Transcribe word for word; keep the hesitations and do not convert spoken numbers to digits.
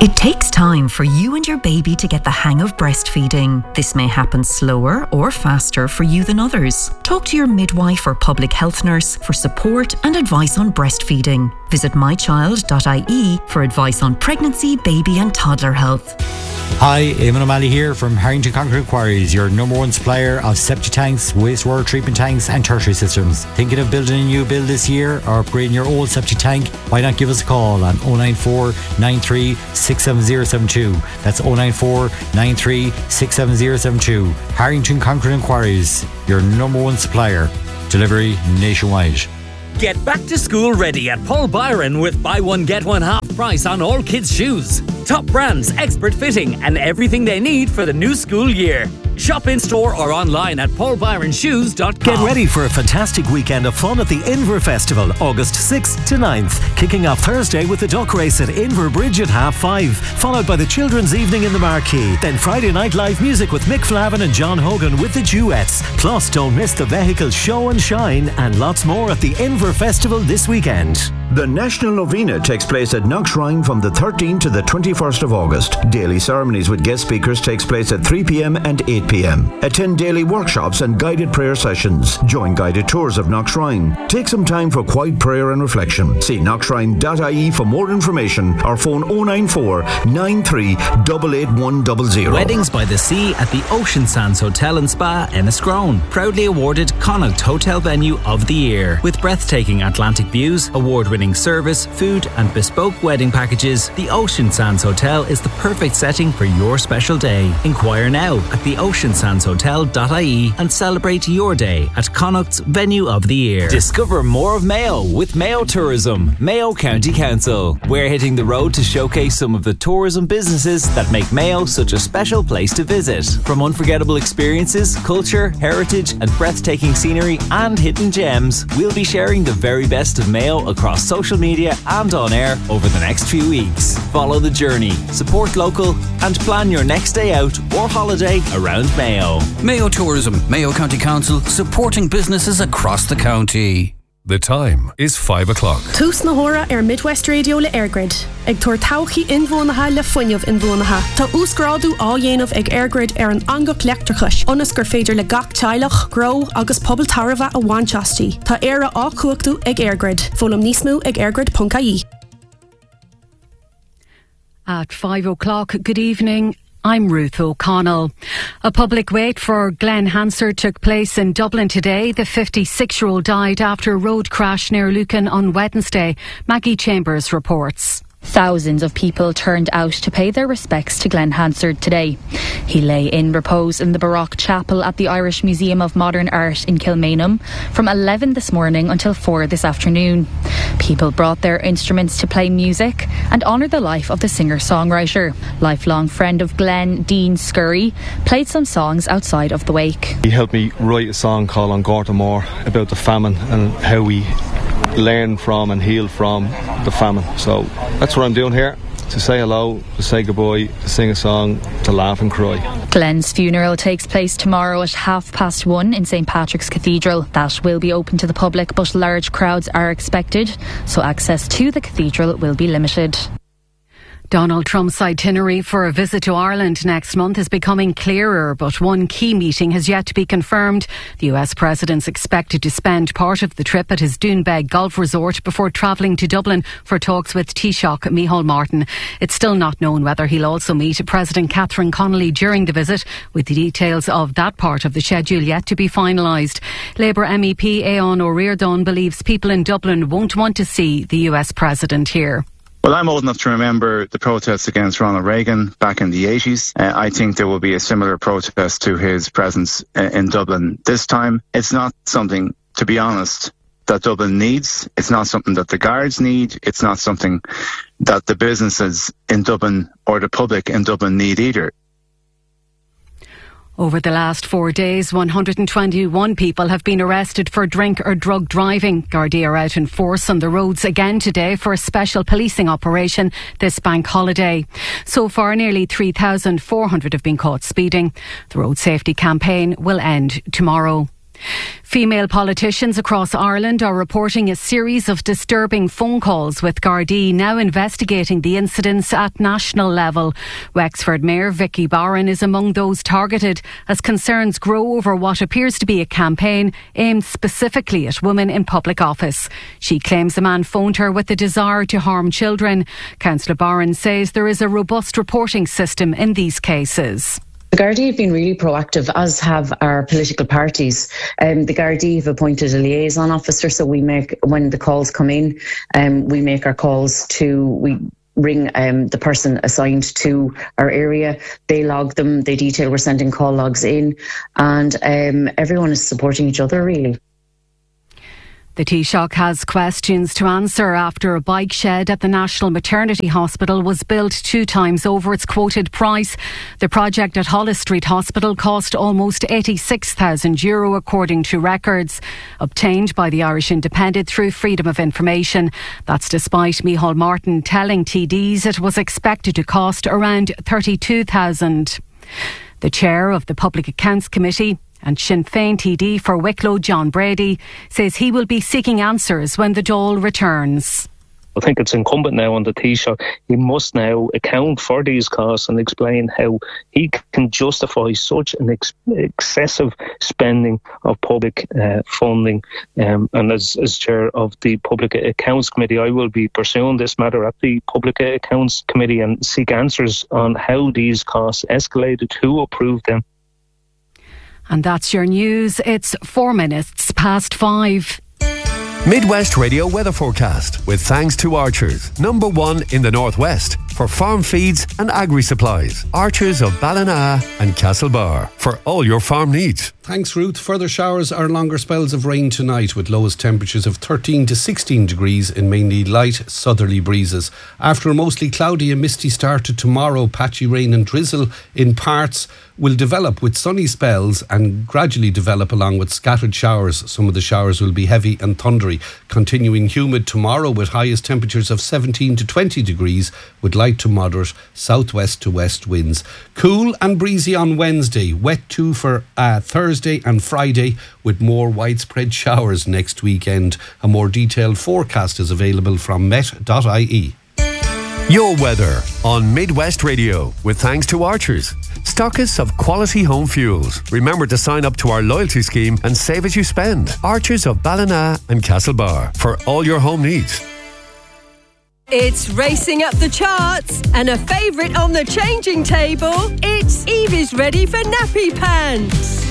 It takes time for you and your baby to get the hang of breastfeeding. This may happen slower or faster for you than others. Talk to your midwife or public health nurse for support and advice on breastfeeding. Visit my child dot I E for advice on pregnancy, baby and toddler health. Hi, Eamon O'Malley here from Harrington Concrete Quarries, your number one supplier of septic tanks, wastewater treatment tanks and tertiary systems. Thinking of building a new build this year or upgrading your old septic tank? Why not give us a call on oh nine four, nine three six seven zero seven two. That's oh nine four, nine three six seven zero seven two. Harrington Concrete Quarries, your number one supplier. Delivery nationwide. Get back to school ready at Paul Byron with buy one get one half price on all kids' shoes. Top brands, expert fitting and everything they need for the new school year. Shop in store or online at paul byron shoes dot com. Get ready for a fantastic weekend of fun at the Inver Festival, August sixth to ninth. Kicking off Thursday with the duck race at Inver Bridge at half five, followed by the Children's Evening in the Marquee. Then Friday night live music with Mick Flavin and John Hogan with the Duets. Plus, don't miss the vehicle show and shine and lots more at the Inver Festival this weekend. The National Novena takes place at Knockshrine from the thirteenth to the twenty-first of August. Daily ceremonies with guest speakers takes place at three p.m. and eight p.m. Attend daily workshops and guided prayer sessions. Join guided tours of Knockshrine. Take some time for quiet prayer and reflection. See knockshrine dot I E for more information or phone oh nine four, nine three eight eight one zero zero. Weddings by the Sea at the Ocean Sands Hotel and Spa, Enniscrone. Proudly awarded Connaught Hotel Venue of the Year. With breathtaking Atlantic views, award-winning service, food and bespoke wedding packages, the Ocean Sands Hotel is the perfect setting for your special day. Inquire now at the ocean sands hotel dot I E and celebrate your day at Connaught's Venue of the Year. Discover more of Mayo with Mayo Tourism, Mayo County Council. We're hitting the road to showcase some of the tourism businesses that make Mayo such a special place to visit. From unforgettable experiences, culture, heritage and breathtaking scenery and hidden gems, we'll be sharing the very best of Mayo across social media and on air over the next few weeks. Follow the journey, support local and plan your next day out or holiday around Mayo. Mayo Tourism, Mayo County Council, supporting businesses across the county. The time is five o'clock. Tús na hora ar Midwest Radio le Airgrid. Ag tuair tauchaí inbhuanaithe le fuinneamh inbhuanaithe. Tá úscrádú á dhéanamh ag Airgrid ar an angach leachtrachais. Ionas gur féidir le gach teilech, gro agus pobal tarbha a bhainteastí. Tá éire á cuachtú ag Airgrid. Fólam níos mó ag airgrid dot I E. At five o'clock, good evening. I'm Ruth O'Connell. A public wake for Glenn Hansard took place in Dublin today. The fifty-six-year-old died after a road crash near Lucan on Wednesday. Maggie Chambers reports. Thousands of people turned out to pay their respects to Glenn Hansard today. He lay in repose in the Baroque Chapel at the Irish Museum of Modern Art in Kilmainham from eleven this morning until four this afternoon. People brought their instruments to play music and honour the life of the singer-songwriter. Lifelong friend of Glenn, Dean Scurry, played some songs outside of the wake. He helped me write a song called On Gorta Moor about the famine and how we learn from and heal from the famine. So that's what I'm doing here, to say hello, to say goodbye, to sing a song, to laugh and cry. Glenn's funeral takes place tomorrow at half past one in St Patrick's Cathedral. That will be open to the public, but large crowds are expected, so access to the cathedral will be limited. Donald Trump's itinerary for a visit to Ireland next month is becoming clearer, but one key meeting has yet to be confirmed. The U S president's expected to spend part of the trip at his Doonbeg golf resort before travelling to Dublin for talks with Taoiseach Micheál Martin. It's still not known whether he'll also meet President Catherine Connolly during the visit, with the details of that part of the schedule yet to be finalised. Labour M E P Eoin O'Riordan believes people in Dublin won't want to see the U S president here. Well, I'm old enough to remember the protests against Ronald Reagan back in the eighties. Uh, I think there will be a similar protest to his presence uh, in Dublin this time. It's not something, to be honest, that Dublin needs. It's not something that the guards need. It's not something that the businesses in Dublin or the public in Dublin need either. Over the last four days, one hundred twenty-one people have been arrested for drink or drug driving. Gardaí are out in force on the roads again today for a special policing operation this bank holiday. So far, nearly three thousand four hundred have been caught speeding. The road safety campaign will end tomorrow. Female politicians across Ireland are reporting a series of disturbing phone calls, with Gardaí now investigating the incidents at national level. Wexford Mayor Vicky Barron is among those targeted as concerns grow over what appears to be a campaign aimed specifically at women in public office. She claims the man phoned her with the desire to harm children. Councillor Barron says there is a robust reporting system in these cases. The Gardaí have been really proactive, as have our political parties. Um, the Gardaí have appointed a liaison officer, so we make, when the calls come in, um, we make our calls to, we ring um, the person assigned to our area. They log them, they detail we're sending call logs in, and um, everyone is supporting each other, really. The Taoiseach has questions to answer after a bike shed at the National Maternity Hospital was built two times over its quoted price. The project at Holles Street Hospital cost almost eighty-six thousand euro, according to records obtained by the Irish Independent through Freedom of Information. That's despite Micheál Martin telling T Ds it was expected to cost around thirty-two thousand. The chair of the Public Accounts Committee and Sinn Féin T D for Wicklow, John Brady, says he will be seeking answers when the Dáil returns. I think it's incumbent now on the Taoiseach. He must now account for these costs and explain how he can justify such an ex- excessive spending of public uh, funding. Um, and as, as chair of the Public Accounts Committee, I will be pursuing this matter at the Public Accounts Committee and seek answers on how these costs escalated, who approved them. And that's your news. It's four minutes past five. Midwest Radio weather forecast with thanks to Archers, number one in the Northwest for farm feeds and agri supplies. Archers of Ballina and Castlebar for all your farm needs. Thanks, Ruth. Further showers or longer spells of rain tonight, with lowest temperatures of thirteen to sixteen degrees in mainly light southerly breezes. After a mostly cloudy and misty start to tomorrow, patchy rain and drizzle in parts will develop with sunny spells and gradually develop along with scattered showers. Some of the showers will be heavy and thundery. Continuing humid tomorrow with highest temperatures of seventeen to twenty degrees with light to moderate southwest to west winds. Cool and breezy on Wednesday. Wet too for uh, Thursday and Friday, with more widespread showers next weekend. A more detailed forecast is available from met dot I E. Your weather on Midwest Radio with thanks to Archers, stockists of quality home fuels. Remember to sign up to our loyalty scheme and save as you spend. Archers of Ballina and Castlebar for all your home needs. It's racing up the charts and a favourite on the changing table. It's Evie's ready for nappy pants.